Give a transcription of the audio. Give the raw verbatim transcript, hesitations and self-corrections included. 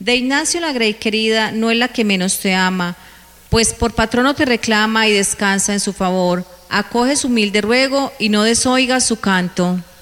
De Ignacio la Grey querida no es la que menos te ama, pues por patrono te reclama y descansa en su favor. Acoge su humilde ruego y no desoigas su canto.